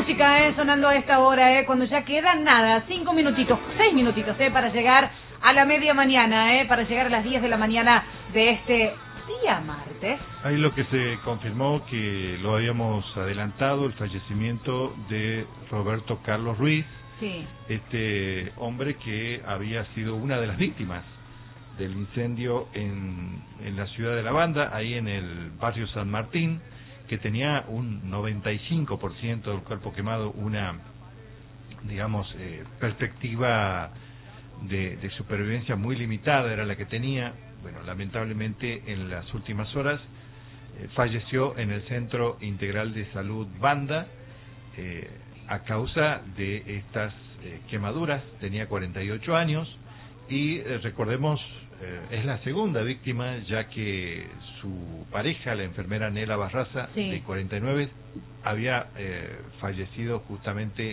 música, sonando a esta hora, cuando ya quedan nada, 5 minutitos, 6 minutitos, para llegar a la media mañana, para llegar a las 10 de la mañana de este día martes. Ahí lo que se confirmó, que lo habíamos adelantado, el fallecimiento de Roberto Carlos Ruiz, sí, este hombre que había sido una de las víctimas del incendio en la ciudad de La Banda, ahí en el barrio San Martín, que tenía un 95% del cuerpo quemado, una, digamos, perspectiva de supervivencia muy limitada era la que tenía. Bueno, lamentablemente en las últimas horas falleció en el Centro Integral de Salud Banda a causa de estas quemaduras. Tenía 48 años y recordemos, es la segunda víctima, ya que su pareja, la enfermera Nela Barraza, sí, de 49, había fallecido justamente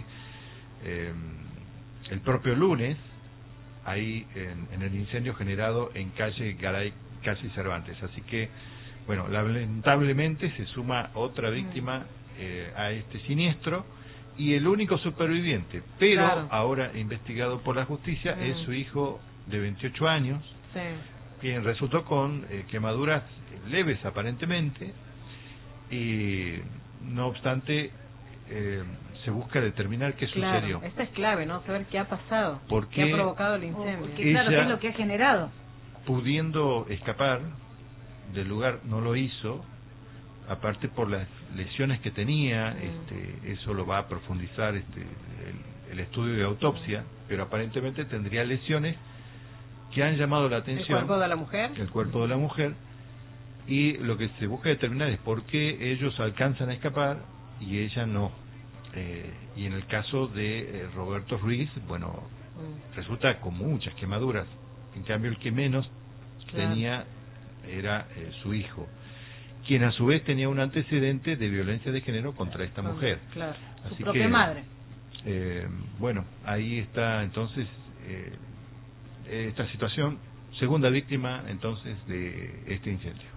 el propio lunes, ahí en el incendio generado en calle Garay, casi Cervantes. Así que, bueno, lamentablemente se suma otra víctima a este siniestro, y el único superviviente, pero claro, ahora investigado por la justicia, es su hijo de 28 años, sí, quien resultó con quemaduras leves aparentemente, y no obstante se busca determinar qué sucedió. Esta es clave, ¿no? Saber qué ha pasado, qué ha provocado el incendio. Porque, claro, qué es lo que ha generado. Pudiendo escapar del lugar, no lo hizo, aparte por las lesiones que tenía, eso lo va a profundizar el estudio de autopsia, pero aparentemente tendría lesiones que han llamado la atención. ¿El cuerpo de la mujer? El cuerpo de la mujer, y lo que se busca determinar es por qué ellos alcanzan a escapar y ella no. Y en el caso de Roberto Ruiz, bueno, resulta con muchas quemaduras. En cambio, el que menos tenía era su hijo, quien a su vez tenía un antecedente de violencia de género contra esta mujer. Claro, su propia madre. Bueno, ahí está entonces esta situación, segunda víctima entonces de este incendio.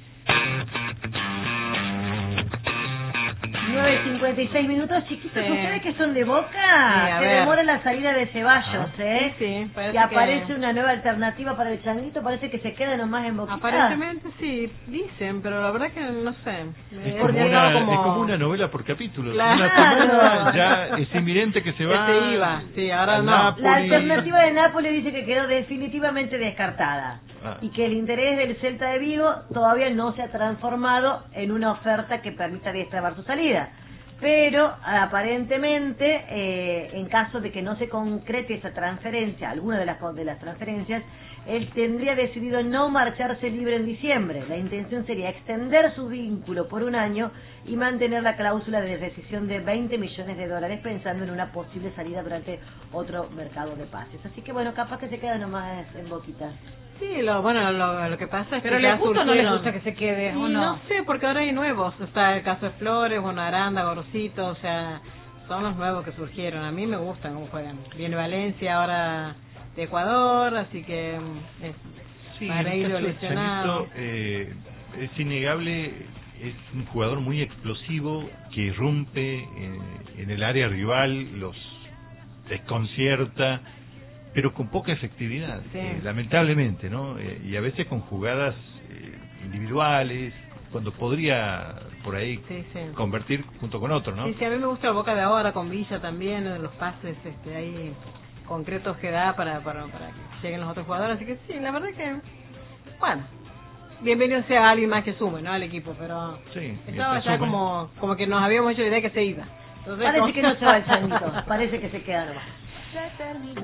9:56 minutos, chiquitos. Sí. ¿Ustedes que son de Boca? Sí, se demora la salida de Ceballos, Sí, y aparece una nueva alternativa para el changuito, parece que se queda nomás en Boquita. Aparentemente sí, dicen, pero la verdad que no sé. Es como una novela por capítulo. Claro. Una semana ya es inminente que se va. Que se iba, sí, ahora no. Nápoles. La alternativa de Nápoles dice que quedó definitivamente descartada. Y que el interés del Celta de Vigo todavía no se ha transformado en una oferta que permita destrabar su salida. Pero aparentemente, en caso de que no se concrete esa transferencia, alguna de las transferencias, él tendría decidido no marcharse libre en diciembre. La intención sería extender su vínculo por un año y mantener la cláusula de rescisión de $20 millones, pensando en una posible salida durante otro mercado de pases. Así que bueno, capaz que se queda nomás en Boquita. Sí, lo que pasa es pero que le gusta o no le gusta que se quede, ¿o no? No sé, porque ahora hay nuevos. Está el caso de Flores, bueno, Aranda, Gorosito, o sea, son los nuevos que surgieron. A mí me gustan cómo juegan. Viene Valencia ahora de Ecuador, así que Pareiro lesionado. Es innegable, es un jugador muy explosivo que irrumpe en el área rival, los desconcierta, pero con poca efectividad, lamentablemente, ¿no? Y a veces con jugadas individuales, cuando podría por ahí convertir junto con otro, ¿no? Sí, a mí me gusta la Boca de ahora, con Villa también, los pases ahí concretos que da para que lleguen los otros jugadores, así que sí, la verdad que, bueno, bienvenido sea alguien más que sume, ¿no? Al equipo, pero estaba ya como que nos habíamos hecho la idea que se iba. Entonces, parece que no se va el changuito, parece que se queda nomás. Se terminó.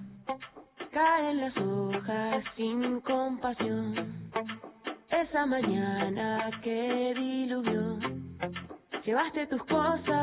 Caen las hojas sin compasión. Esa mañana que diluvió, llevaste tus cosas.